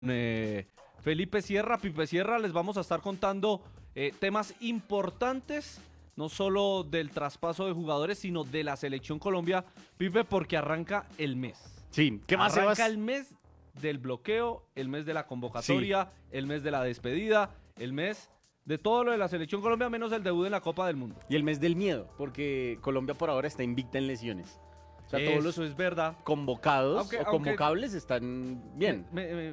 Felipe Sierra, Pipe Sierra, les vamos a estar contando temas importantes, no solo del traspaso de jugadores, sino de la selección Colombia, Pipe, porque arranca el mes. Sí, ¿qué más, Arranca Sebas? el mes del bloqueo, el mes de la convocatoria, el mes de la despedida, el mes de todo lo de la selección Colombia, menos el debut en la Copa del Mundo. Y el mes del miedo, porque Colombia por ahora está invicta en lesiones. O sea, todos los Eso es verdad. convocados Aunque- convocables están bien.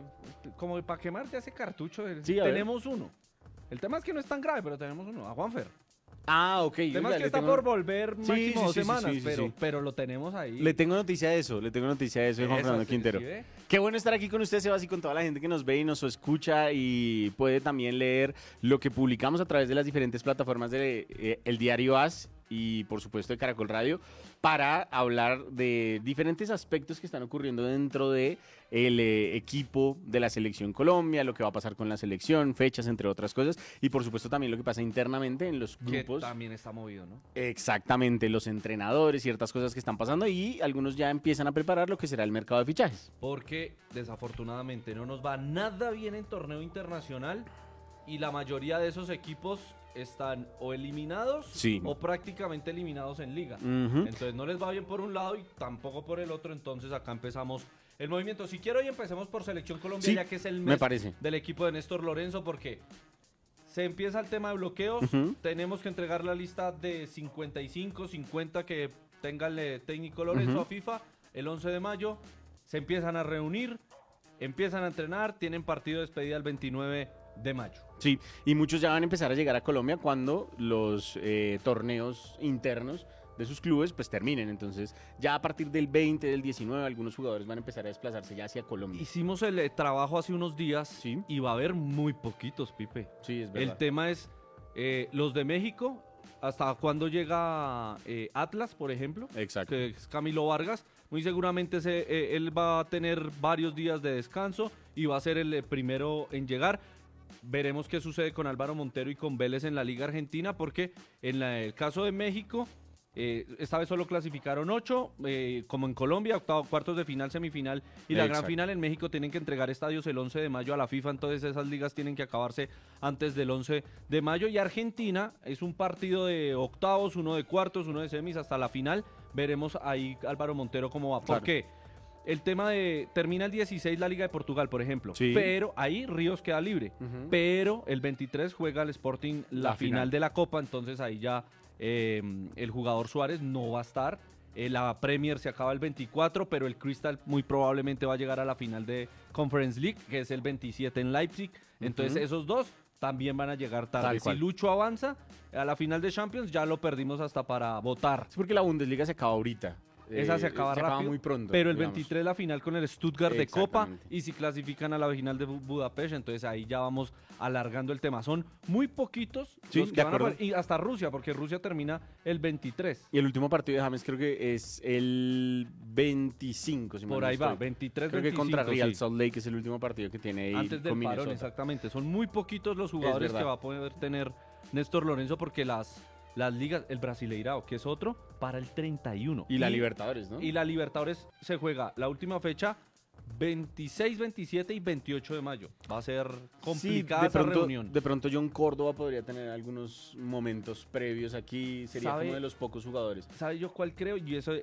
Como para quemarte ese cartucho, Sí, a ver. tenemos uno. El tema es que no es tan grave, pero tenemos uno, a Juanfer. Ah, ok. El tema es oiga, que le está tengo- por volver Sí, máximo sí, 2 sí, sí, semanas, sí, sí, pero, sí. pero lo tenemos ahí. Le tengo noticia de eso, de Juan Fernando sí, Quintero. sí, ¿ve? Qué bueno estar aquí con usted, Sebas, y con toda la gente que nos ve y nos escucha y puede también leer lo que publicamos a través de las diferentes plataformas de El Diario AS y por supuesto de Caracol Radio para hablar de diferentes aspectos que están ocurriendo dentro de el equipo de la selección Colombia, lo que va a pasar con la selección, fechas, entre otras cosas, y por supuesto también lo que pasa internamente en los Que grupos. también está movido, ¿no? Exactamente, los entrenadores, ciertas cosas que están pasando y algunos ya empiezan a preparar lo que será el mercado de fichajes. Porque desafortunadamente no nos va nada bien en torneo internacional y la mayoría de esos equipos están o eliminados Sí. o prácticamente eliminados en liga. Ujú. Entonces no les va bien por un lado y tampoco por el otro. Entonces acá empezamos el movimiento. Si quiero hoy empecemos por Selección Colombia, Sí, ya que es el me mes parece. del equipo de Néstor Lorenzo, porque se empieza el tema de bloqueos. Ujú. Tenemos que entregar la lista de 55, 50 que tenga el técnico Lorenzo Ujú. a FIFA el 11 de mayo. Se empiezan a reunir, empiezan a entrenar, tienen partido de despedida el 29 de mayo. Sí, y muchos ya van a empezar a llegar a Colombia cuando los torneos internos de sus clubes pues terminen. Entonces ya a partir del 20, del 19, algunos jugadores van a empezar a desplazarse ya hacia Colombia. Hicimos el trabajo hace unos días Sí. y va a haber muy poquitos, Pipe. Sí, es verdad. El tema es los de México, hasta cuándo llega Atlas, por ejemplo. Exacto. Que es Camilo Vargas. Muy seguramente él va a tener varios días de descanso y va a ser el primero en llegar. Veremos qué sucede con Álvaro Montero y con Vélez en la Liga Argentina, porque en el caso de México, esta vez solo clasificaron 8, como en Colombia, octavo, cuartos de final, semifinal y la gran Exacto. final. En México tienen que entregar estadios el 11 de mayo a la FIFA, entonces esas ligas tienen que acabarse antes del 11 de mayo. Y Argentina es un partido de octavos, uno de cuartos, uno de semis hasta la final. Veremos ahí Álvaro Montero cómo va. Claro. ¿Por qué? El tema de termina el 16 la Liga de Portugal, por ejemplo, Sí. pero ahí Ríos queda libre, Ujú. pero el 23 juega el Sporting la La final final. de la Copa, entonces ahí ya el jugador Suárez no va a estar. La Premier se acaba el 24, pero el Crystal muy probablemente va a llegar a la final de Conference League, que es el 27 en Leipzig. Entonces Ujú. esos dos también van a llegar tarde. Tal Si cual. Lucho avanza a la final de Champions, ya lo perdimos hasta para votar. Sí, porque la Bundesliga se acaba ahorita. Esa se acaba rápido, muy pronto. pero el digamos. 23 la final con el Stuttgart de Copa, Exactamente. y si clasifican a la final de Budapest, entonces ahí ya vamos alargando el tema. Son muy poquitos Sí, los de que van a acuerdo. y hasta Rusia, porque Rusia termina el 23. Y el último partido de James creo que es el 25, si mal Por no ahí va, estoy. 23, Creo 25. que contra Real sí. Salt Lake es el último partido que tiene ahí Antes del con parón, Minnesota. exactamente. Son muy poquitos los jugadores verdad. que va a poder tener Néstor Lorenzo, porque las ligas, el Brasileirao, que es otro, para el 31. Y la Libertadores, ¿no? Y la Libertadores se juega la última fecha 26, 27 y 28 de mayo. Va a ser complicada de esa pronto, reunión. de pronto John Córdoba podría tener algunos momentos previos aquí. Sería ¿Sabe? uno de los pocos jugadores. ¿Sabe yo cuál creo? Y eso,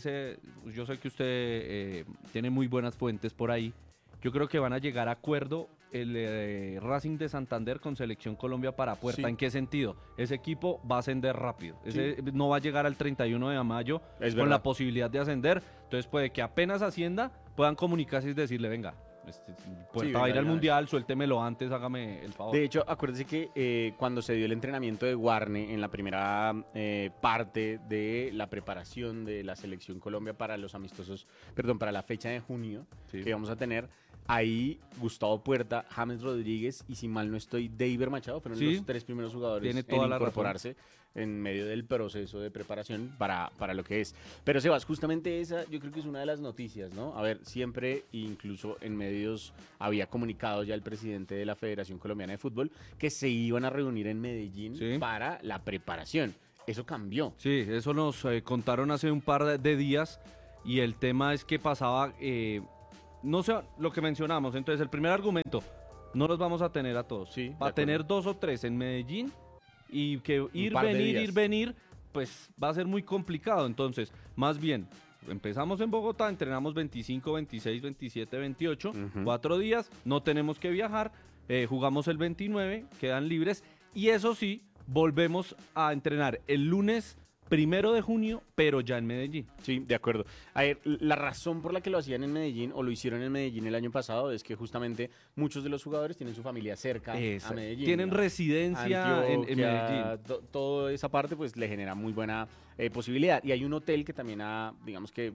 yo sé que usted tiene muy buenas fuentes por ahí. Yo creo que van a llegar a acuerdo el Racing de Santander con Selección Colombia para Puerta. Sí. ¿En qué sentido? Ese equipo va a ascender rápido. Ese no va a llegar al 31 de mayo Es con verdad. la posibilidad de ascender. Entonces puede que apenas ascienda puedan comunicarse y decirle, venga, Puerta va a ir venga, al ya Mundial, suéltemelo antes, hágame el favor. De hecho, acuérdese que cuando se dio el entrenamiento de Guarne en la primera parte de la preparación de la selección Colombia para los amistosos, perdón, para la fecha de junio Sí. que vamos a tener, ahí Gustavo Puerta, James Rodríguez y si mal no estoy, David Machado fueron Sí. los tres primeros jugadores Tiene en toda la incorporarse en medio del proceso de preparación para lo que es. Pero Sebas, justamente esa yo creo que es una de las noticias, ¿no? A ver, siempre, incluso en medios, había comunicado ya el presidente de la Federación Colombiana de Fútbol que se iban a reunir en Medellín Sí. para la preparación. Eso cambió. Sí, eso nos contaron hace un par de días y el tema es que pasaba, no sé lo que mencionamos. Entonces, el primer argumento, no los vamos a tener a todos. Sí, de Va a acuerdo. tener 2 o 3 en Medellín y que par de días. ir, venir, pues va a ser muy complicado. Entonces, más bien, empezamos en Bogotá, entrenamos 25, 26, 27, 28, Ujú. 4 días, no tenemos que viajar, jugamos el 29, quedan libres y eso sí, volvemos a entrenar el lunes 1 de junio, pero ya en Medellín. Sí, de acuerdo. A ver, la razón por la que lo hacían en Medellín o lo hicieron en Medellín el año pasado es que justamente muchos de los jugadores tienen su familia cerca a Medellín. Tienen ¿no? residencia en Antioquia, Medellín. Toda esa parte pues le genera muy buena posibilidad. Y hay un hotel que también ha, digamos que,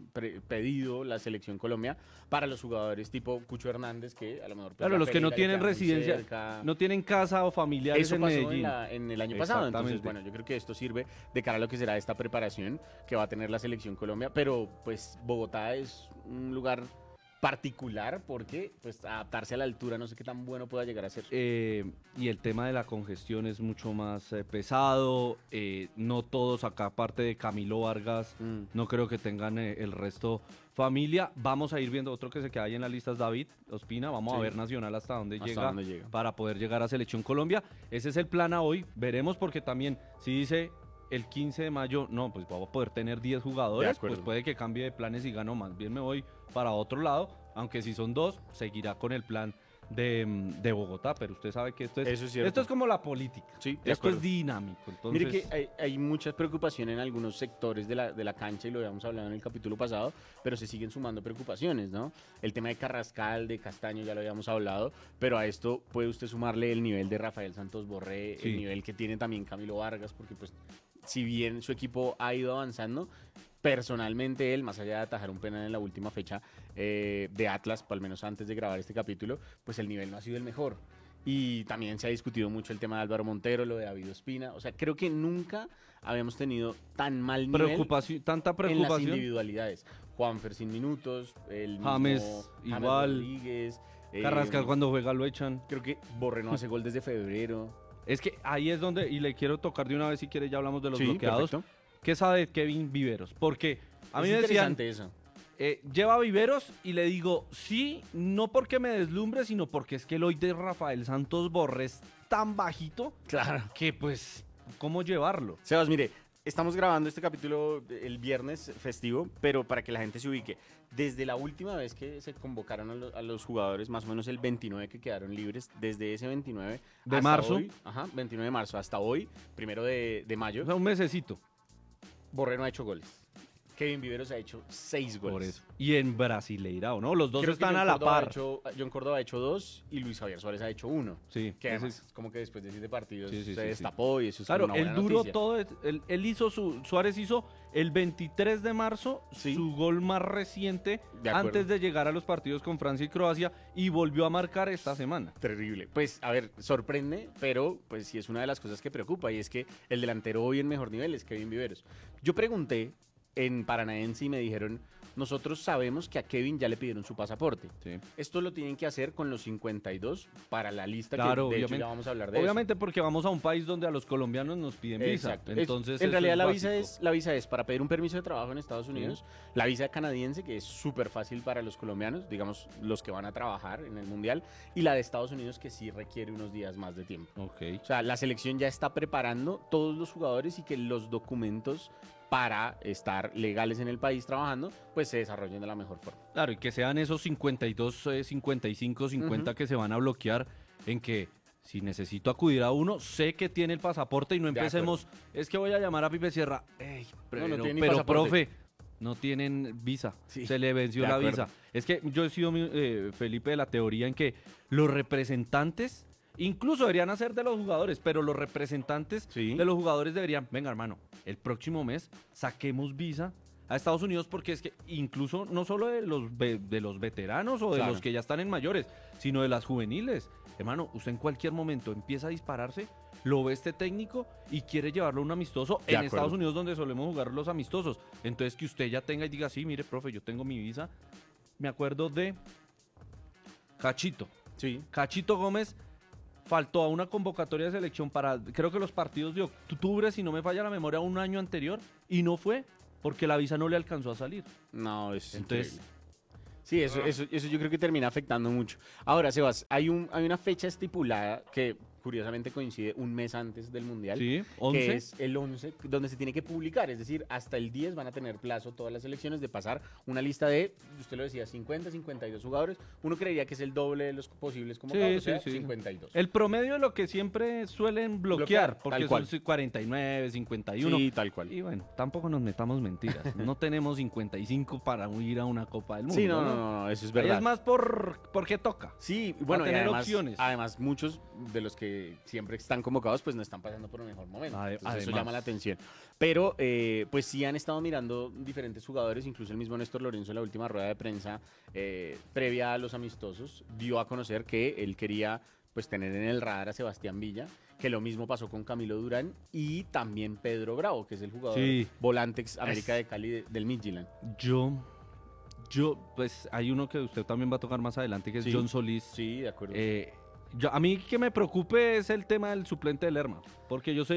pedido la Selección Colombia para los jugadores tipo Cucho Hernández, que a lo mejor... pues, Claro, la los que no Pereira le tienen queda muy residencia, cerca. no tienen casa o familiares Eso en pasó Medellín. en el año pasado, entonces Exactamente. bueno, yo creo que esto sirve de cara a lo que será esta preparación que va a tener la Selección Colombia, pero pues Bogotá es un lugar particular porque pues adaptarse a la altura no sé qué tan bueno pueda llegar a ser. Y el tema de la congestión es mucho más pesado. No todos acá, aparte de Camilo Vargas, no creo que tengan el resto familia. Vamos a ir viendo otro que se queda ahí en la lista, es David Ospina. Vamos a Sí. ver Nacional hasta dónde Hasta llega dónde llega. para poder llegar a Selección Colombia. Ese es el plan a hoy. Veremos porque también si dice el 15 de mayo, no, pues vamos a poder tener 10 De jugadores, acuerdo. pues puede que cambie de planes y gano más bien me voy para otro lado, aunque si son 2, seguirá con el plan de Bogotá, pero usted sabe que Eso es cierto. esto es como la política, Sí, de esto acuerdo. es dinámico, entonces... Mire que hay mucha preocupación en algunos sectores de la cancha y lo habíamos hablado en el capítulo pasado, pero se siguen sumando preocupaciones, ¿no? El tema de Carrascal, de Castaño, ya lo habíamos hablado, pero a esto puede usted sumarle el nivel de Rafael Santos Borré, Sí. el nivel que tiene también Camilo Vargas, porque pues si bien su equipo ha ido avanzando, personalmente él, más allá de atajar un penal en la última fecha de Atlas, al menos antes de grabar este capítulo, pues el nivel no ha sido el mejor. Y también se ha discutido mucho el tema de Álvaro Montero, lo de David Ospina. O sea, creo que nunca habíamos tenido tan mal nivel tanta en las preocupación. individualidades. Juanfer sin minutos, el mismo James igual. Rodríguez. Carrascal cuando juega lo echan. Creo que Borré no hace gol desde febrero. Es que ahí es donde, y le quiero tocar de una vez si quiere, ya hablamos de los Sí, bloqueados. perfecto. ¿Qué sabe de Kevin Viveros? Porque a mí Es me decían, interesante eso. lleva Viveros y le digo, sí, no porque me deslumbre, sino porque es que el hoy de Rafael Santos Borré es tan bajito Claro. que pues, ¿cómo llevarlo? Sebas, mire, estamos grabando este capítulo el viernes festivo, pero para que la gente se ubique, desde la última vez que se convocaron a los jugadores, más o menos el 29 que quedaron libres, desde ese 29 De hasta marzo. hoy, 29 de marzo hasta hoy, 1 de mayo, O sea, un mesecito. Borré no ha hecho goles. Kevin Viveros ha hecho 6 goles. Por eso. Y en Brasileirao, ¿no? Los dos Creo que están John a la Córdoba par. John Córdoba ha hecho 2 y Luis Javier Suárez ha hecho 1. Sí, Que ese además, es- como que después de 7 partidos Sí, sí, se sí, destapó y eso es Claro, como una él buena duró noticia. todo, él hizo Suárez hizo el 23 de marzo Sí. su gol más reciente De acuerdo. antes de llegar a los partidos con Francia y Croacia y volvió a marcar esta semana. Terrible. Pues, a ver, sorprende, pero pues sí es una de las cosas que preocupa y es que el delantero hoy en mejor nivel es Kevin Viveros. Yo pregunté en Paranaense y me dijeron, nosotros sabemos que a Kevin ya le pidieron su pasaporte. Sí. Esto lo tienen que hacer con los 52 para la lista Claro, que de hecho obviamente. ya vamos a hablar de Obviamente porque vamos a un país donde a los colombianos nos piden eso. visa. Exacto. Entonces, en eso realidad es la básico. visa es para pedir un permiso de trabajo en Estados Unidos, la visa canadiense que es súper fácil para los colombianos, digamos los que van a trabajar en el mundial, y la de Estados Unidos que sí requiere unos días más de tiempo. Ok. O sea, la selección ya está preparando todos los jugadores y que los documentos para estar legales en el país trabajando, pues se desarrollen de la mejor forma. Claro, y que sean esos 52, 55, 50 que se van a bloquear en que si necesito acudir a uno, sé que tiene el pasaporte y no De empecemos, es que voy a llamar a Pipe Sierra. Ey, No, no tiene ni pero pasaporte. profe, no tienen visa, Sí, se le venció de la acuerdo. visa. Es que yo he sido, Felipe, de la teoría en que los representantes, incluso deberían hacer de los jugadores, pero los representantes Sí. de los jugadores deberían, venga hermano, el próximo mes saquemos visa a Estados Unidos porque es que incluso no solo de los veteranos o de Claro. los que ya están en mayores, sino de las juveniles. Hermano, usted en cualquier momento empieza a dispararse, lo ve este técnico y quiere llevarlo a un amistoso De en acuerdo. Estados Unidos donde solemos jugar los amistosos. Entonces que usted ya tenga y diga, sí, mire, profe, yo tengo mi visa. Me acuerdo de Cachito. Sí. Cachito Gómez faltó a una convocatoria de selección para, creo que los partidos de octubre, si no me falla la memoria, un año anterior, y no fue porque la visa no le alcanzó a salir. No, es Entonces, increíble. Sí, eso yo creo que termina afectando mucho. Ahora, Sebas, hay una fecha estipulada que curiosamente coincide un mes antes del Mundial, Sí, que 11. es el 11, donde se tiene que publicar. Es decir, hasta el 10 van a tener plazo todas las selecciones de pasar una lista de, usted lo decía, 50, 52 jugadores. Uno creería que es el doble de los posibles convocados, Sí, o sea, sí, sí. 52. El promedio de lo que siempre suelen bloquear, Bloquear, porque tal cual. son 49, 51. Sí, tal cual. Y bueno, tampoco nos metamos mentiras. No tenemos 55 para ir a una Copa del Mundo. Sí, no, eso es Ahí verdad. es más porque toca. Sí, bueno, y tener además, opciones. además muchos de los que siempre están convocados pues no están pasando por un mejor momento. Entonces, eso Además. llama la atención. Pero pues sí han estado mirando diferentes jugadores, incluso el mismo Néstor Lorenzo en la última rueda de prensa previa a los amistosos dio a conocer que él quería pues tener en el radar a Sebastián Villa, que lo mismo pasó con Camilo Durán y también Pedro Bravo, que es el jugador Sí. volante ex América de Cali del Midtjylland. Pues hay uno que usted también va a tocar más adelante, que es Sí. John Solís. Sí, de acuerdo. A mí que me preocupe es el tema del suplente de Lerma, porque yo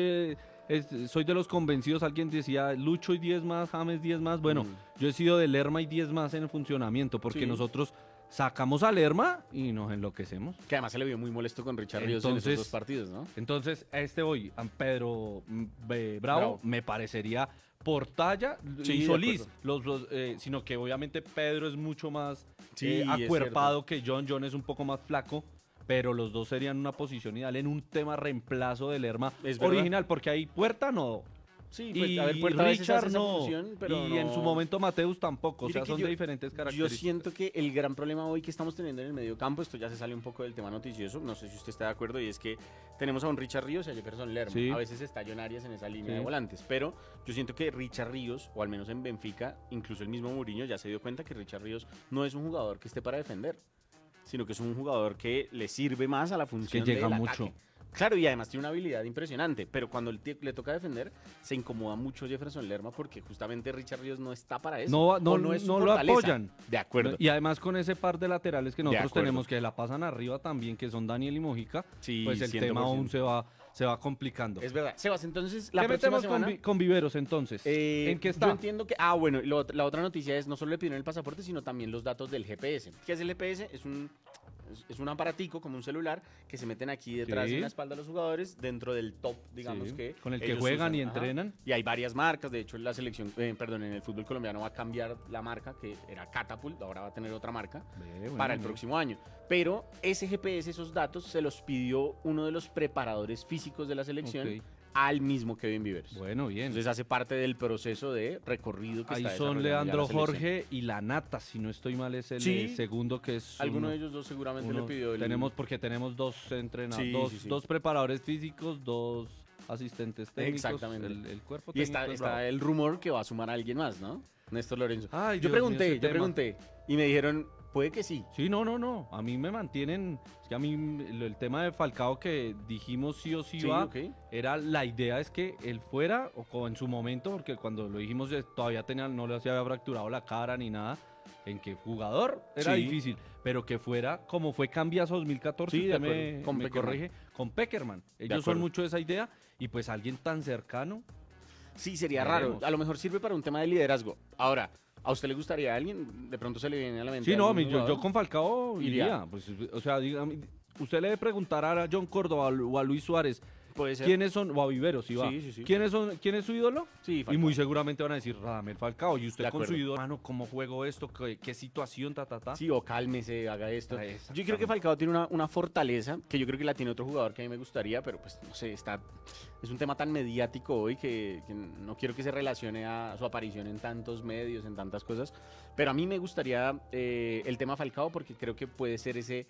soy de los convencidos, alguien decía Lucho y 10 más, James 10 más, bueno, yo he sido de Lerma y 10 más en el funcionamiento, porque Sí. nosotros sacamos a Lerma y nos enloquecemos. Que además se le vio muy molesto con Richard Ríos en esos Entonces- dos partidos, ¿no? Entonces, a Pedro Bravo Bravo. me parecería por talla Sí, y de Solís, acuerdo. sino que obviamente Pedro es mucho más Sí, es acuerpado que John es un poco más flaco, pero los dos serían una posición ideal en un tema reemplazo del Lerma Es verdad. original, porque ahí Puerta no, Sí, y a ver, Puerta a veces hace Richard esa no, función, pero y en no. su momento Mateus tampoco, Mire o sea, que son yo- de diferentes Yo características. siento que el gran problema hoy que estamos teniendo en el medio campo, esto ya se sale un poco del tema noticioso, no sé si usted está de acuerdo, y es que tenemos a un Richard Ríos y a Jefferson Lerma. Sí. A veces está John Arias en esa línea Sí. de volantes, pero yo siento que Richard Ríos, o al menos en Benfica, incluso el mismo Mourinho ya se dio cuenta que Richard Ríos no es un jugador que esté para defender, sino que es un jugador que le sirve más a la función llega del mucho. ataque. Claro, y además tiene una habilidad impresionante, pero cuando le toca defender, se incomoda mucho Jefferson Lerma porque justamente Richard Ríos no está para eso. No, o es su no lo fortaleza. apoyan. De acuerdo. Y además con ese par de laterales que nosotros acuerdo. tenemos que la pasan arriba también, que son Daniel y Mojica, Sí, pues el 100%. tema aún se va complicando. Es verdad. Sebas, entonces ¿Qué la próxima metemos semana... con Viveros entonces? ¿En qué está? Yo entiendo que... bueno, la otra noticia es no solo le pidieron el pasaporte, sino también los datos del GPS. ¿Qué es el GPS? Es un aparatico como un celular que se meten aquí detrás Sí. en la espalda de los jugadores dentro del top, digamos Sí, que con el que ellos juegan y usan. Ajá. entrenan. Y hay varias marcas, de hecho en la selección, en el fútbol colombiano va a cambiar la marca que era Catapult, ahora va a tener otra marca para el próximo año. Pero ese GPS, esos datos, se los pidió uno de los preparadores físicos de la selección Ok. al mismo Kevin Viveros. Bueno, bien. Entonces hace parte del proceso de recorrido que Ahí está son desarrollando ya Leandro la selección. Jorge y la Nata, si no estoy mal, es el Sí. segundo que es Alguno uno- de ellos dos seguramente uno- le pidió el... porque tenemos dos entrenadores, Sí, sí, sí. dos preparadores físicos, dos asistentes técnicos. Exactamente. El cuerpo Y está, técnico es está bravo. el rumor que va a sumar a alguien más, ¿no? Néstor Lorenzo. Ay, yo Dios mío, ese yo tema. pregunté y me dijeron, puede que sí. Sí, no. A mí me mantienen. Es que a mí el tema de Falcao que dijimos sí o sí, Sí, va. ok. Era la idea es que él fuera, o como en su momento, porque cuando lo dijimos todavía no le había fracturado la cara ni nada. En que jugador era Sí. difícil, pero que fuera como fue Cambiaso 2014, Sí, de usted acuerdo, me, con me Pekerman. corrige, con Peckerman. Ellos son acuerdo. mucho de esa idea y pues alguien tan cercano. Sí, sería Veremos. raro. A lo mejor sirve para un tema de liderazgo. Ahora, ¿a usted le gustaría a alguien? De pronto se le viene a la mente. Sí, no, a algún mí, yo jugador? con Falcao Iría. iría. Pues, o sea, dígame, usted le debe preguntar a John Córdoba o a Luis Suárez Puede ser. quiénes son, o a Viveros, si va. Sí, sí, sí. ¿Quién es su ídolo? Sí, Y Falcao. muy seguramente van a decir Radamel Falcao. Y usted De con su acuerdo. ídolo, mano, ¿cómo juego esto? ¿Qué situación, ta? Sí, o cálmese, haga esto. Exactamente. Yo creo que Falcao tiene una fortaleza que yo creo que la tiene otro jugador que a mí me gustaría, pero pues no sé, es un tema tan mediático hoy que no quiero que se relacione a su aparición en tantos medios, en tantas cosas. Pero a mí me gustaría el tema Falcao porque creo que puede ser ese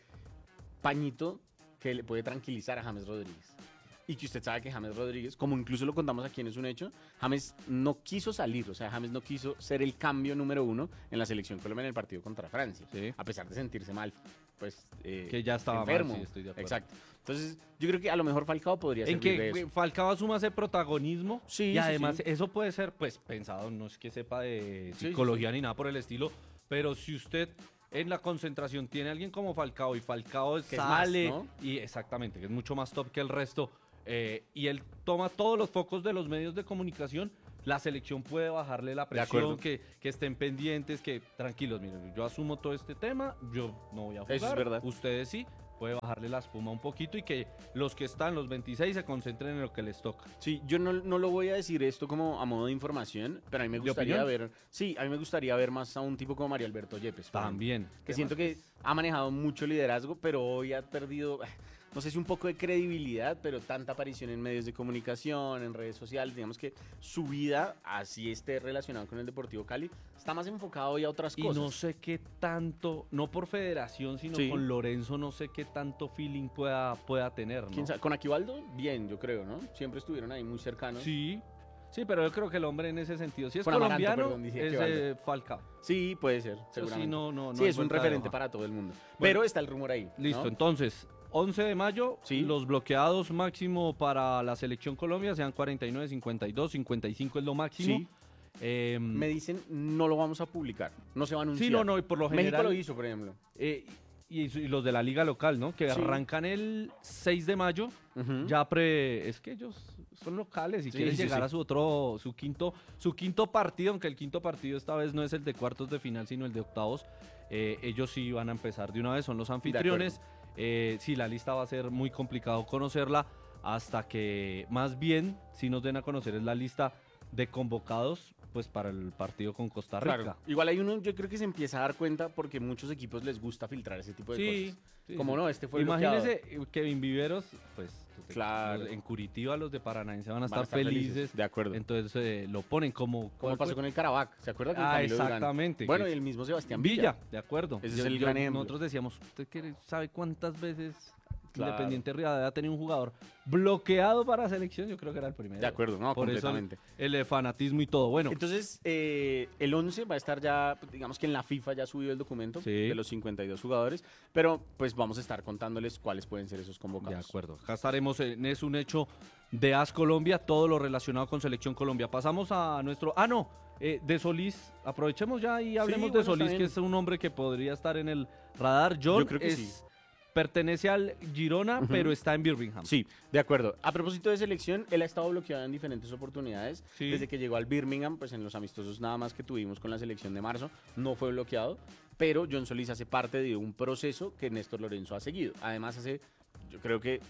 pañito que le puede tranquilizar a James Rodríguez. Y que usted sabe que James Rodríguez, como incluso lo contamos aquí en Es un Hecho, James no quiso salir, o sea, James no quiso ser el cambio número uno en la selección Colombia en el partido contra Francia, Sí. a pesar de sentirse mal, pues Que ya estaba mal, enfermo. sí, estoy de acuerdo. Exacto. Entonces, yo creo que a lo mejor Falcao podría En servir de que eso. Falcao asuma ese protagonismo Sí, y sí, además sí. eso puede ser pues pensado, no es que sepa de Sí, sí, psicología ni nada por el estilo, pero si usted en la concentración tiene a alguien como Falcao y Falcao Que es más, sale ¿no? y exactamente, que es mucho más top que el resto y él toma todos los focos de los medios de comunicación, la selección puede bajarle la acuerdo. presión, que estén pendientes, que tranquilos, miren, yo asumo todo este tema, yo no voy a jugar, Eso es verdad. ustedes sí, puede bajarle la espuma un poquito y que los que están, los 26, se concentren en lo que les toca. Sí, yo no lo voy a decir esto como a modo de información, pero a mí me ¿De gustaría opinión? ver, sí, a mí me gustaría ver más a un tipo como Mario Alberto Yepes. por ejemplo, También. que siento que ha manejado mucho liderazgo, pero hoy ha perdido, no sé si un poco de credibilidad, pero tanta aparición en medios de comunicación, en redes sociales, digamos que su vida, así esté relacionado con el Deportivo Cali, está más enfocado hoy a otras Y cosas. no sé qué tanto, no por federación, sino Sí. con Lorenzo, no sé qué tanto feeling pueda tener, ¿no? ¿Quién sabe? Con Aquivaldo, bien, yo creo, ¿no? Siempre estuvieron ahí muy cercanos. Sí, sí, pero yo creo que el hombre en ese sentido, si es Con Amaranto, colombiano, perdón, dije es Aquivaldo. Falcao. Sí, puede ser, Eso seguramente. sí, no Sí, hay es un vuelta de referente hoja. para todo el mundo. Bueno, Pero está el rumor ahí. ¿no? Listo, entonces, 11 de mayo, Sí. los bloqueados máximo para la selección Colombia sean 49, 52, 55 es lo máximo. Sí. Em, Me dicen, no lo vamos a publicar, no se va a anunciar. sí, no, y por lo México general... lo hizo, por ejemplo. Y los de la liga local, ¿no? Que Sí. arrancan el 6 de mayo, Ujú. es que ellos son locales y Sí, quieren sí, llegar sí. a su quinto partido, aunque el quinto partido esta vez no es el de cuartos de final, sino el de octavos. Ellos sí van a empezar de una vez, son los anfitriones. Sí, la lista va a ser muy complicado conocerla hasta que más bien si nos den a conocer es la lista de convocados pues para el partido con Costa Rica. Claro. Igual hay uno, yo creo que se empieza a dar cuenta porque muchos equipos les gusta filtrar ese tipo de Sí, cosas. sí, Como sí. no, este fue Imagínese Kevin Viveros, pues Claro. en Curitiba los de Paranaense van a bloqueado. estar felices. De acuerdo. Entonces lo ponen como Como pasó con el Caravac, ¿se acuerda? Con Ah, Camilo Durán? exactamente. Bueno, que y es el mismo Sebastián Villa, de acuerdo. Ese es el gran ejemplo. Nosotros decíamos, ¿usted sabe cuántas veces Claro. Independiente Rivadavia ha tenido un jugador bloqueado para selección? Yo creo que era el primero. De acuerdo, no, Por completamente. eso el fanatismo y todo. Bueno, Entonces, el 11 va a estar ya, digamos que en la FIFA ya subió el documento Sí. de los 52 jugadores, pero pues vamos a estar contándoles cuáles pueden ser esos de convocados. acuerdo. Acá estaremos en Es un Hecho de AS Colombia, todo lo relacionado con Selección Colombia. Pasamos a nuestro... de Solís. Aprovechemos ya y hablemos bueno, de está Solís, bien. que es un hombre que podría estar en el radar. John Yo creo que sí. pertenece al Girona, Ujú. pero está en Birmingham. Sí, de acuerdo. A propósito de selección, él ha estado bloqueado en diferentes oportunidades. Sí. Desde que llegó al Birmingham, pues en los amistosos nada más que tuvimos con la selección de marzo, no fue bloqueado. Pero John Solís hace parte de un proceso que Néstor Lorenzo ha seguido. Además, yo creo que,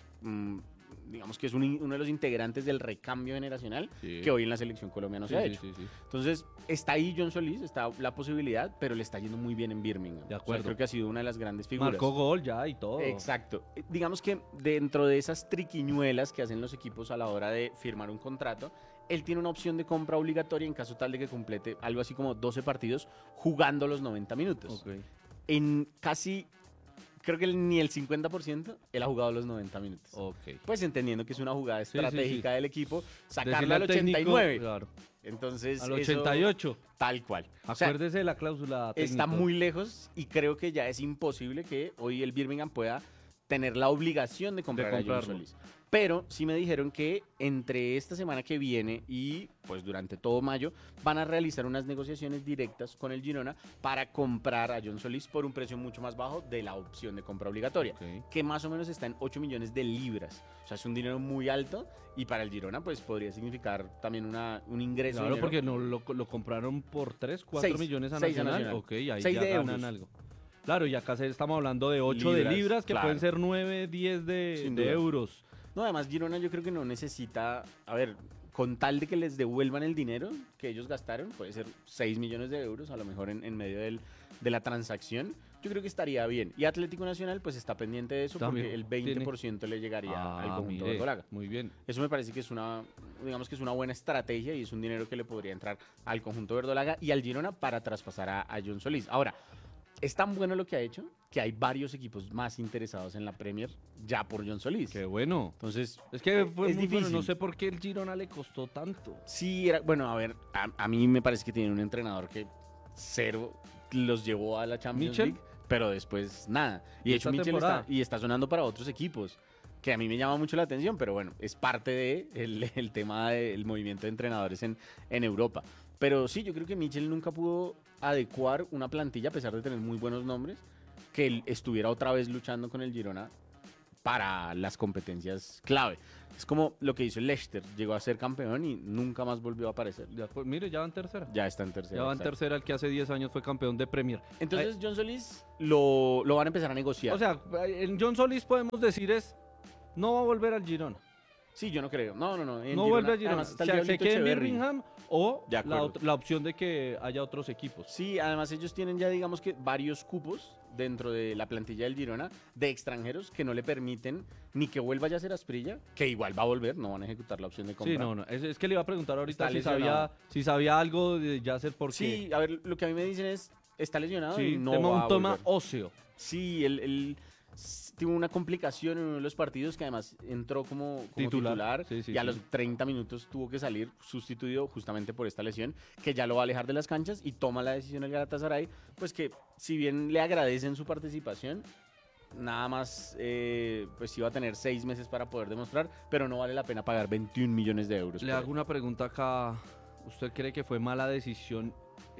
digamos que es uno de los integrantes del recambio generacional Sí. que hoy en la selección colombiana no se ha hecho. sí. Entonces, está ahí John Solís, está la posibilidad, pero le está yendo muy bien en Birmingham. De O sea, acuerdo. creo que ha sido una de las grandes figuras. Marcó gol ya y todo. Exacto. Digamos que dentro de esas triquiñuelas que hacen los equipos a la hora de firmar un contrato, él tiene una opción de compra obligatoria en caso tal de que complete algo así como 12 partidos jugando los 90 minutos. Ok. En casi, creo que ni el 50%, él ha jugado los 90 minutos. Ok. Pues entendiendo que es una jugada sí, estratégica del equipo, Decirle sacarla al técnico, 89. claro, Entonces, al eso, 88. tal cual. O sea, Acuérdese de la cláusula está técnico. muy lejos y creo que ya es imposible que hoy el Birmingham pueda tener la obligación de comprar a John comprarlo. Solís. Pero sí me dijeron que entre esta semana que viene y pues durante todo mayo van a realizar unas negociaciones directas con el Girona para comprar a John Solís por un precio mucho más bajo de la opción de compra obligatoria, Ok. que más o menos está en 8 millones de libras. O sea, es un dinero muy alto y para el Girona pues podría significar también un ingreso. Claro, de dinero. porque no lo compraron por 3, 4 Seis. millones a 6 a Nacional. Nacional. Ok, ahí 6 ya de ganan euros. algo. Claro, y acá estamos hablando de 8 de Libras, libras, que claro. pueden ser 9, 10 Sin de duda. euros. No, además Girona yo creo que no necesita, a ver, con tal de que les devuelvan el dinero que ellos gastaron, puede ser 6 millones de euros a lo mejor en medio de la transacción, yo creo que estaría bien. Y Atlético Nacional pues está pendiente de eso También porque el 20% le llegaría al conjunto mire, verdolaga. muy bien. Eso me parece que es digamos que es una buena estrategia y es un dinero que le podría entrar al conjunto verdolaga y al Girona para traspasar a John Solís. Ahora, es tan bueno lo que ha hecho que hay varios equipos más interesados en la Premier ya por John Solís. Qué bueno. Entonces, Es que fue es muy bueno, difícil. no sé por qué el Girona le costó tanto. sí, bueno, a ver, a mí me parece que tiene un entrenador que cero los llevó a la Champions ¿Michel? League, pero después nada. Y de hecho Esta Michel temporada. está sonando para otros equipos, que a mí me llama mucho la atención, pero bueno, es parte de el tema del movimiento de entrenadores en Europa. Pero sí, yo creo que Michel nunca pudo adecuar una plantilla, a pesar de tener muy buenos nombres, que él estuviera otra vez luchando con el Girona para las competencias clave. Es como lo que hizo el Leicester, llegó a ser campeón y nunca más volvió a aparecer. Ya, pues, mire, ya va en tercera. Ya está en tercera. Ya va en exacto. tercera el que hace 10 años fue campeón de Premier. Entonces John Solís lo van a empezar a negociar. O sea, en John Solís podemos decir no va a volver al Girona. Sí, yo no creo. No. En No Girona, vuelve al Girona. además está O el sea, se Diablito queda en Echeverri. Birmingham o De acuerdo. la opción de que haya otros equipos. Sí, además ellos tienen ya, digamos que, varios cupos dentro de la plantilla del Girona de extranjeros que no le permiten ni que vuelva ya a ser Asprilla, que igual va a volver, no van a ejecutar la opción de compra. Sí, no. Es que le iba a preguntar ahorita Está si sabía, lesionado. si sabía algo de Yasser porque Sí, a ver, lo que a mí me dicen es, está lesionado sí, y no tema, va un a tema volver. óseo. Sí, él tuvo una complicación en uno de los partidos que además entró como titular Sí, sí, y a sí. los 30 minutos tuvo que salir sustituido justamente por esta lesión que ya lo va a alejar de las canchas y toma la decisión el Galatasaray, pues que si bien le agradecen su participación, nada más pues iba a tener 6 meses para poder demostrar, pero no vale la pena pagar 21 millones de euros. Le por hago él. una pregunta acá. ¿Usted cree que fue mala decisión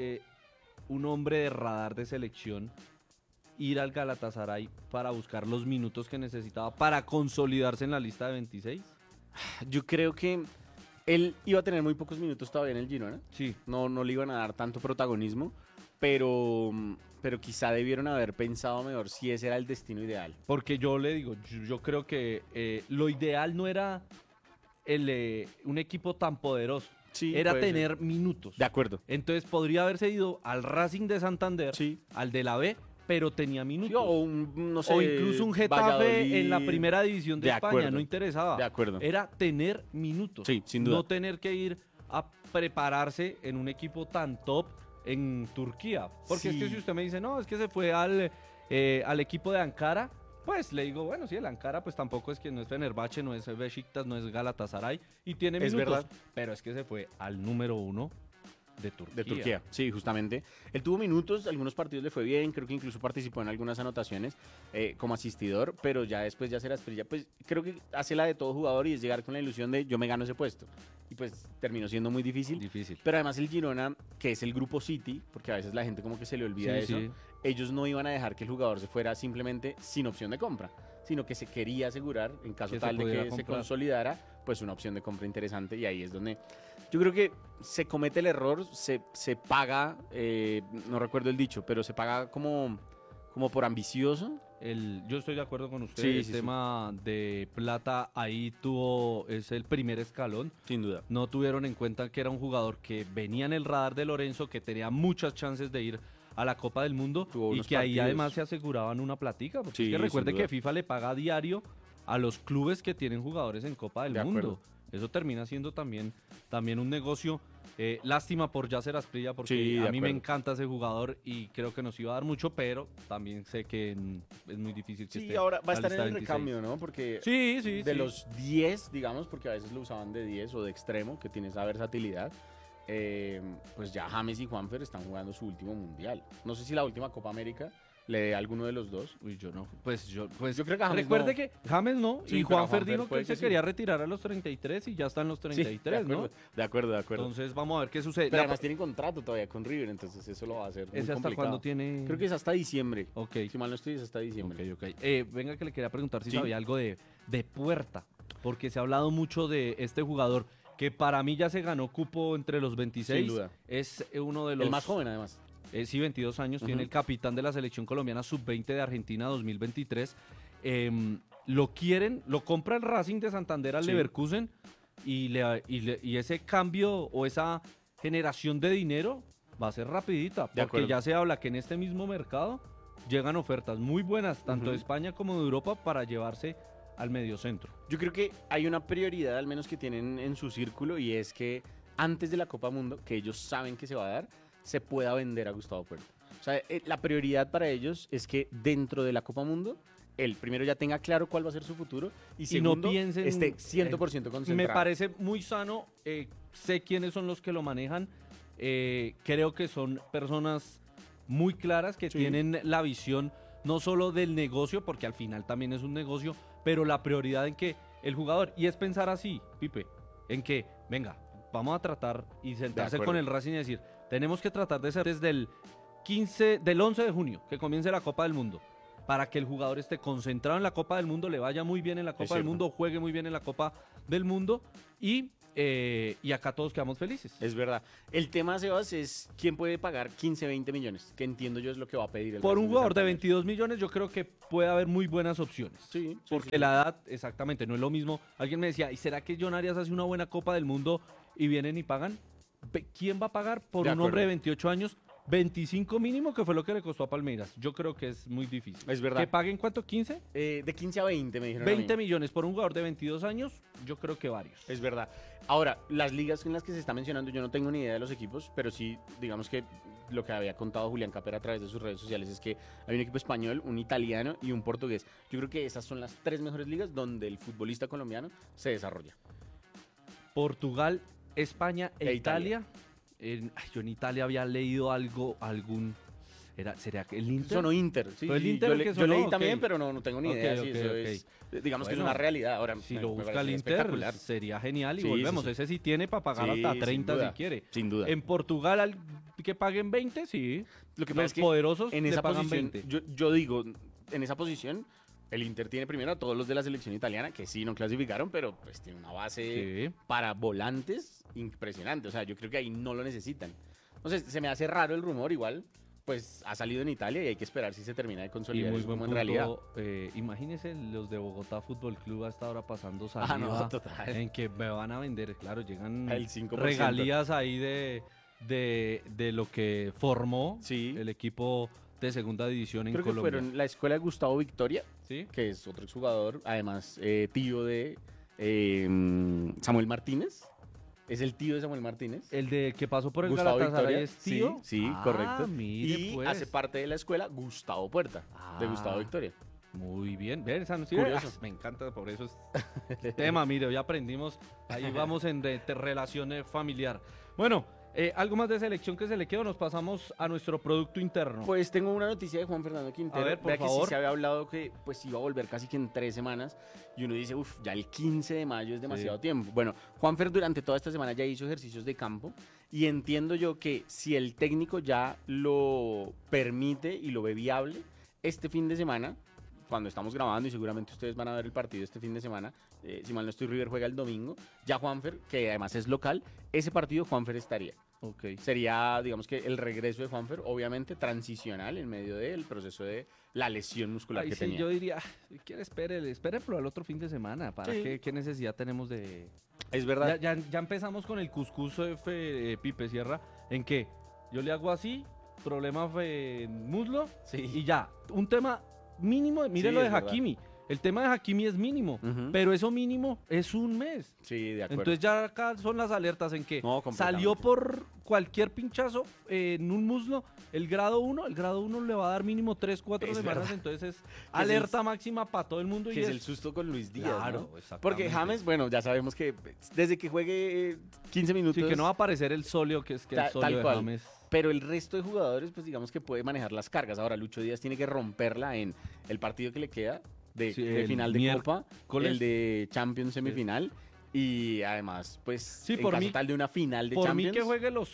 un hombre de radar de selección ir al Galatasaray para buscar los minutos que necesitaba para consolidarse en la lista de 26? Yo creo que él iba a tener muy pocos minutos todavía en el Girona. Sí. No le iban a dar tanto protagonismo, pero quizá debieron haber pensado mejor si ese era el destino ideal. Porque yo le digo, yo creo que lo ideal no era un equipo tan poderoso, Sí, era puede ser. tener minutos. De acuerdo. Entonces podría haberse ido al Racing de Santander, Sí. al de la B, pero tenía Sí, minutos. o un, no sé, O incluso un Getafe Valladolid. en la primera división de, De España, acuerdo. no interesaba. De acuerdo. Era tener minutos. Sí, sin duda. No tener que ir a prepararse en un equipo tan top en Turquía. Porque es que Sí. si usted me dice, no, es que se fue al equipo de Ankara, pues le digo, bueno, sí, el Ankara pues tampoco es que no es Fenerbahce, no es Beşiktaş, no es Galatasaray y tiene Es minutos. verdad. Pero es que se fue al número 1 de Turquía. De Turquía, sí, justamente. Él tuvo minutos, algunos partidos le fue bien, creo que incluso participó en algunas anotaciones como asistidor, pero ya después ya será Asprilla, pues creo que hace la de todo jugador y es llegar con la ilusión de yo me gano ese puesto. Y pues terminó siendo muy difícil. Difícil. Pero además el Girona, que es el grupo City, porque a veces la gente como que se le olvida Sí, eso, sí. ellos no iban a dejar que el jugador se fuera simplemente sin opción de compra, sino que se quería asegurar, en caso Que se tal de pudiera que se comprar. consolidara, pues una opción de compra interesante y ahí es donde yo creo que se comete el error, se paga, no recuerdo el dicho, pero se paga como por ambicioso. Yo estoy de acuerdo con usted. Sí, el sí, tema de plata ahí es el primer escalón. Sin duda. No tuvieron en cuenta que era un jugador que venía en el radar de Lorenzo, que tenía muchas chances de ir a la Copa del Mundo Tuvo y unos que ahí partidos. además se aseguraban una platica. Porque Sí, es que sin recuerde duda. que FIFA le paga a diario a los clubes que tienen jugadores en Copa del De Mundo. acuerdo. Eso termina siendo también un negocio. Lástima por Yasser Asprilla porque Sí, de a mí me acuerdo. encanta ese jugador y creo que nos iba a dar mucho, pero también sé que es muy difícil que Sí, esté ahora va a la estar en lista el 26. recambio, ¿no? Porque Sí, sí, de sí. los 10, digamos, porque a veces lo usaban de 10 o de extremo, que tiene esa versatilidad, pues ya James y Juanfer están jugando su último mundial. No sé si la última Copa América le dé a alguno de los dos. Uy, yo no. Pues yo Yo creo que James recuerde no. que James no Sí, y pero Juanfer Juanfer dijo que puede él se que sí. quería retirar a los 33 y ya están los 33, de ¿no? acuerdo, de acuerdo, de acuerdo. Entonces vamos a ver qué sucede. Pero La- además tienen contrato todavía con River, entonces eso lo va a hacer muy ¿Ese hasta complicado. cuándo tiene? Creo que es hasta diciembre. Ok. Si mal no estoy, es hasta diciembre. Ok. Venga que le quería preguntar si Sí. sabía algo de Puerta, porque se ha hablado mucho de este jugador que para mí ya se ganó cupo entre los 26. Sin duda. Es uno de los... El más joven, además. Sí, 22 años, tiene Ujú. el capitán de la selección colombiana sub-20 de Argentina 2023. Lo quieren, lo compra el Racing de Santander al Sí. Leverkusen y ese cambio o esa generación de dinero va a ser rapidita, porque acuerdo. ya se habla que en este mismo mercado llegan ofertas muy buenas, tanto de Ujú. España como de Europa, para llevarse al mediocentro. Yo creo que hay una prioridad, al menos que tienen en su círculo, y es que antes de la Copa Mundo, que ellos saben que se va a dar, se pueda vender a Gustavo Puerta. O sea, la prioridad para ellos es que dentro de la Copa Mundo, él primero ya tenga claro cuál va a ser su futuro y Y segundo, no piensen, esté 100% concentrado. Me parece muy sano, sé quiénes son los que lo manejan, creo que son personas muy claras que Sí. tienen la visión no solo del negocio, porque al final también es un negocio, pero la prioridad en que el jugador, y es pensar así, Pipe, en que, venga, vamos a tratar y sentarse acuerdo. con el Racing y decir, tenemos que tratar de ser desde del 11 de junio, que comience la Copa del Mundo, para que el jugador esté concentrado en la Copa del Mundo, le vaya muy bien en la Copa del cierto. Mundo, juegue muy bien en la Copa del Mundo y acá todos quedamos felices. Es verdad. El tema, Sebas, es quién puede pagar 15, 20 millones, que entiendo yo es lo que va a pedir el Por un Racing jugador de Santander. 22 millones yo creo que puede haber muy buenas opciones. Sí, Porque la edad, exactamente, no es lo mismo. Alguien me decía, ¿y será que John Arias hace una buena Copa del Mundo y vienen y pagan? ¿Quién va a pagar por De un hombre de acuerdo. 28 años 25 mínimo, que fue lo que le costó a Palmeiras? Yo creo que es muy difícil. Es verdad. ¿Que paguen cuánto? ¿15? De 15 a 20 me dijeron a mí. 20 millones por un jugador de 22 años, yo creo que varios. Es verdad. Ahora, las ligas en las que se está mencionando, yo no tengo ni idea de los equipos, pero sí, digamos que lo que había contado Julián Capera a través de sus redes sociales es que hay un equipo español, un italiano y un portugués. Yo creo que esas son las 3 mejores ligas donde el futbolista colombiano se desarrolla. Portugal, España e E Italia. Yo en Italia había leído ¿sería que el Inter? Sonó Inter, sí. ¿Fue el sí, Inter yo, el que yo sonó? leí Ok. también, pero no tengo ni idea. Ok, sí, ok, eso ok. es, digamos que es Bueno, una realidad. Ahora, Si me lo busca parecería el Inter, espectacular. sería genial y Sí, volvemos. sí, sí. Ese sí tiene para pagar Sí, hasta sin 30 duda, si quiere. Sin duda. En Portugal, que paguen 20, sí. Lo que Los pasa es que poderosos en le esa pagan posición, 20. yo digo, en esa posición, el Inter tiene primero a todos los de la selección italiana, que sí no clasificaron, pero pues tiene una base Sí. para volantes impresionante. O sea, yo creo que ahí no lo necesitan. Entonces, se me hace raro el rumor, igual, pues ha salido en Italia y hay que esperar si se termina de Y consolidar muy eso buen como en punto. realidad. Imagínense los de Bogotá Fútbol Club hasta ahora pasando Ah, saliva no, total. en que me van a vender. Claro, llegan El 5%. regalías ahí de lo que formó Sí. el equipo de segunda división en Creo que Colombia. fueron la escuela de Gustavo Victoria, ¿Sí? que es otro exjugador, además tío de Samuel Martínez. Es el tío de Samuel Martínez. El de que pasó por el Gustavo Galatasaray Victoria, es tío. sí, Ah, correcto. Mire, Y pues. hace parte de la escuela Gustavo Puerta, de Gustavo Ah. Victoria. Muy bien, ven, sí, Curioso. me encanta, por eso es tema, mire, hoy aprendimos, ahí vamos en relación familiar. Bueno, algo más de selección que se le queda, o nos pasamos a nuestro producto interno. Pues tengo una noticia de Juan Fernando Quintero. A ver, por Vea que favor. sí se había hablado que pues iba a volver casi que en 3 semanas. Y uno dice, uff, ya el 15 de mayo es demasiado tiempo. Bueno, Juanfer durante toda esta semana ya hizo ejercicios de campo. Y entiendo yo que si el técnico ya lo permite y lo ve viable, este fin de semana, cuando estamos grabando y seguramente ustedes van a ver el partido este fin de semana, si mal no estoy, River juega el domingo, ya Juanfer, que además es local, ese partido Juanfer estaría. Ok. Sería, digamos que el regreso de Juanfer, obviamente transicional en medio del proceso de la lesión muscular Ahí que sí, tenía. yo diría, si quiere espérelo al otro fin de semana, ¿para Sí. qué necesidad tenemos de...? Es verdad. Ya empezamos con el cuscús Pipe Sierra, ¿en qué? Yo le hago así, problema en muslo, Sí. y ya, un tema mínimo, mire Sí, lo de es verdad. Hakimi, el tema de Hakimi es mínimo, Ujú. pero eso mínimo es un mes. Sí, de acuerdo. Entonces ya acá son las alertas en que No, completamente. salió por cualquier pinchazo en un muslo, el grado 1 le va a dar mínimo 3-4 Es semanas, verdad. entonces es es alerta máxima para todo el mundo. que y es el susto con Luis Díaz, Claro, ¿no? exactamente. Porque James, bueno, ya sabemos que desde que juegue 15 minutos, Sí, que no va a aparecer el solio, que es que el Tal solio de cual. James. pero el resto de jugadores, pues digamos que puede manejar las cargas. Ahora, Lucho Díaz tiene que romperla en el partido que le queda de Sí, de el final de Copa, miércoles. el de Champions semifinal y además, pues, Sí, en por caso mí- tal de una final de Por Champions. mí que juegue los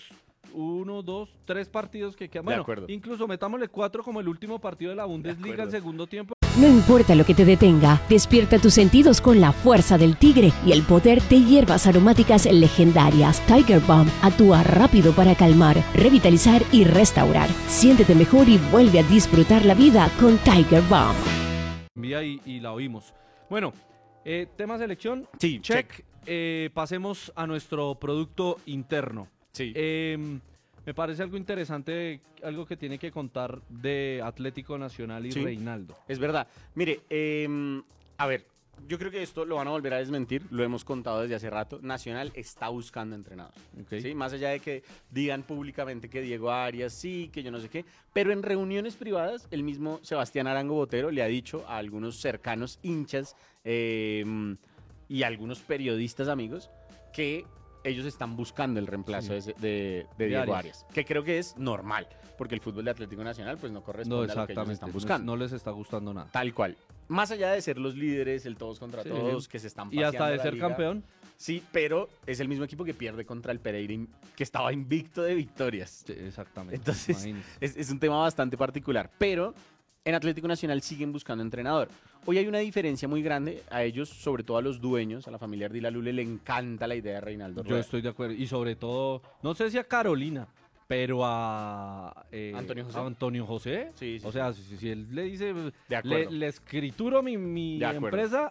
1, 2, 3 partidos que quedan. De Bueno, acuerdo. incluso metámosle 4 como el último partido de la Bundesliga, el acuerdo. segundo tiempo. No importa lo que te detenga, despierta tus sentidos con la fuerza del tigre y el poder de hierbas aromáticas legendarias. Tiger Balm actúa rápido para calmar, revitalizar y restaurar. Siéntete mejor y vuelve a disfrutar la vida con Tiger Balm. Envía y la oímos. Bueno, tema selección, Sí, check. Pasemos a nuestro producto interno. Sí. Me parece algo interesante, algo que tiene que contar de Atlético Nacional y Sí. Reinaldo. Es verdad. Mire, a ver, yo creo que esto lo van a volver a desmentir, lo hemos contado desde hace rato. Nacional está buscando entrenador. Ok. ¿Sí? Más allá de que digan públicamente que Diego Arias sí, que yo no sé qué, pero en reuniones privadas, el mismo Sebastián Arango Botero le ha dicho a algunos cercanos hinchas y a algunos periodistas amigos que ellos están buscando el reemplazo de Diego Arias. Arias, que creo que es normal, porque el fútbol de Atlético Nacional pues no No, corresponde a lo que ellos exactamente. están buscando. No les está gustando nada. Tal cual. Más allá de ser los líderes, el todos contra Sí. todos, que se están Y hasta paseando de la ser liga. campeón. Sí, pero es el mismo equipo que pierde contra el Pereira, que estaba invicto de victorias. Sí, exactamente. Entonces, imagínese. es un tema bastante particular. Pero en Atlético Nacional siguen buscando entrenador. Hoy hay una diferencia muy grande a ellos, sobre todo a los dueños, a la familia Ardila Lule, le encanta la idea de Reinaldo Yo Rueda. estoy de acuerdo. Y sobre todo, no sé si a Carolina, pero a ¿Antonio José? a Antonio José. Sí, sí, O sea, si él le dice, De acuerdo. le escrituro mi De acuerdo. empresa,